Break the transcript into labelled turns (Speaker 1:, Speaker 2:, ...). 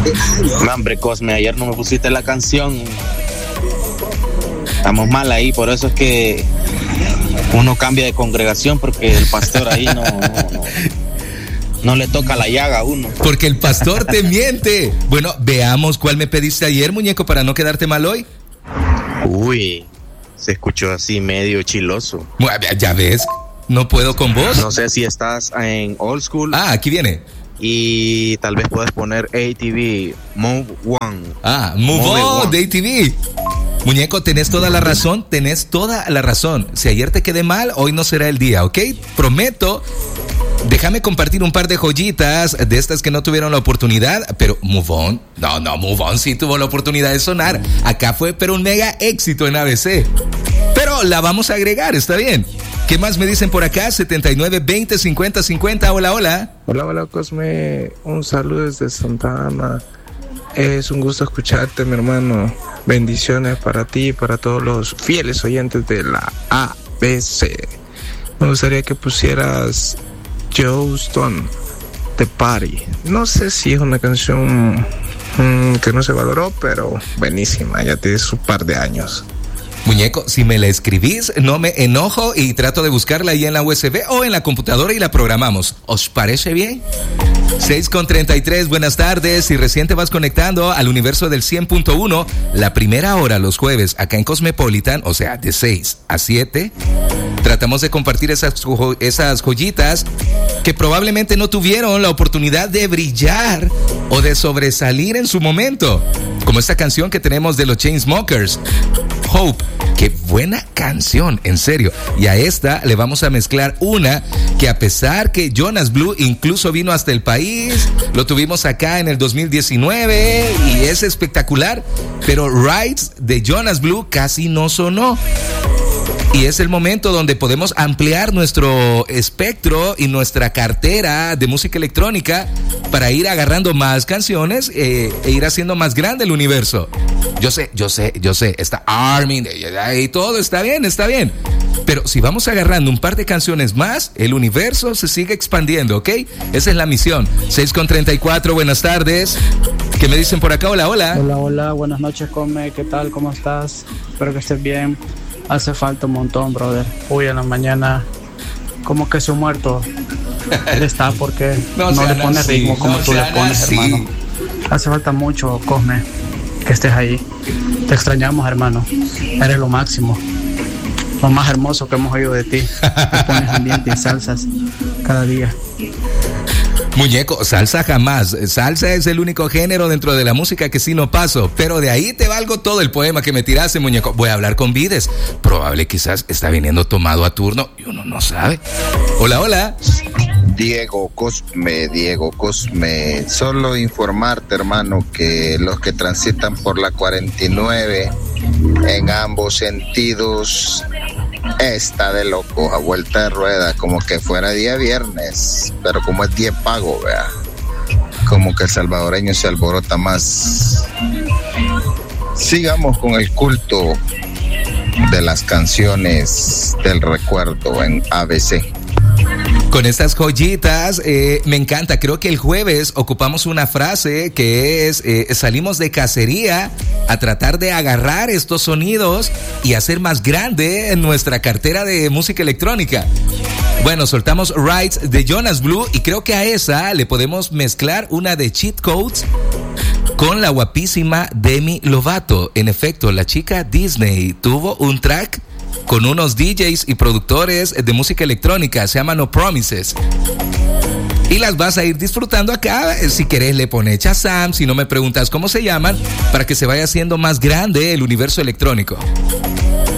Speaker 1: No, hombre, Cosme, ayer no me pusiste la canción. Estamos mal ahí, por eso es que uno cambia de congregación, porque el pastor ahí no le toca la llaga a uno.
Speaker 2: Porque el pastor te miente. Bueno, veamos cuál me pediste ayer, muñeco, para no quedarte mal hoy.
Speaker 1: Uy, se escuchó así medio chiloso.
Speaker 2: Ya ves, no puedo con vos.
Speaker 1: No sé si estás en old school.
Speaker 2: Ah, aquí viene.
Speaker 1: Y tal vez puedes poner ATV, Move One.
Speaker 2: Move On de ATV. Muñeco, tenés toda la razón, Si ayer te quedé mal, hoy no será el día, ¿ok? Prometo. Déjame compartir un par de joyitas de estas que no tuvieron la oportunidad, pero Move On, Move On sí tuvo la oportunidad de sonar. Acá fue, pero un mega éxito en ABC. Pero la vamos a agregar, ¿está bien? ¿Qué más me dicen por acá? 79 20 50 50. Hola.
Speaker 3: Hola, Cosme. Un saludo desde Santa Ana. Es un gusto escucharte, mi hermano. Bendiciones para ti y para todos los fieles oyentes de la ABC. Me gustaría que pusieras Houston, The Party. No sé si es una canción que no se valoró, pero buenísima. Ya tiene su par de años.
Speaker 2: Muñeco, si me la escribís, no me enojo y trato de buscarla ahí en la USB o en la computadora y la programamos. ¿Os parece bien? 6:33, buenas tardes. Si recién te vas conectando al universo del 100.1, la primera hora los jueves acá en Cosmopolitan, o sea, de 6 a 7, tratamos de compartir esas joyitas que probablemente no tuvieron la oportunidad de brillar o de sobresalir en su momento. Como esta canción que tenemos de los Chainsmokers, Hope. Qué buena canción, en serio. Y a esta le vamos a mezclar una que, a pesar que Jonas Blue incluso vino hasta el país, lo tuvimos acá en el 2019 y es espectacular, pero Rides de Jonas Blue casi no sonó. Y es el momento donde podemos ampliar nuestro espectro y nuestra cartera de música electrónica para ir agarrando más canciones e ir haciendo más grande el universo. Yo sé, está Armin y todo está bien. Pero si vamos agarrando un par de canciones más, el universo se sigue expandiendo, ¿ok? Esa es la misión. 6:34, buenas tardes. ¿Qué me dicen por acá? Hola.
Speaker 4: Hola, buenas noches, Come. ¿Qué tal? ¿Cómo estás? Espero que estés bien. Hace falta un montón, brother. Hoy en la mañana, como que se ha muerto. Él está porque no le pone ritmo como tú le pones, hermano. Hace falta mucho, Cosme, que estés ahí. Te extrañamos, hermano. Eres lo máximo. Lo más hermoso que hemos oído de ti. Te pones ambiente y salsas cada día.
Speaker 2: Muñeco, salsa jamás. Salsa es el único género dentro de la música que sí no paso. Pero de ahí te valgo todo el poema que me tiraste, muñeco. Voy a hablar con Vides. Probable quizás está viniendo tomado a turno y uno no sabe. Hola.
Speaker 5: Diego Cosme. Solo informarte, hermano, que los que transitan por la 49 en ambos sentidos está de locos, a vuelta de rueda, como que fuera día viernes, pero como es día pago, vea, como que el salvadoreño se alborota más. Sigamos con el culto de las canciones del recuerdo en ABC.
Speaker 2: Con estas joyitas, me encanta. Creo que el jueves ocupamos una frase que es, salimos de cacería a tratar de agarrar estos sonidos y hacer más grande en nuestra cartera de música electrónica. Bueno, soltamos Rides de Jonas Blue y creo que a esa le podemos mezclar una de Cheat Codes con la guapísima Demi Lovato. En efecto, la chica Disney tuvo un track con unos DJs y productores de música electrónica, se llama No Promises. Y las vas a ir disfrutando acá. Si querés le pones Shazam, si no me preguntas cómo se llaman, para que se vaya haciendo más grande el universo electrónico.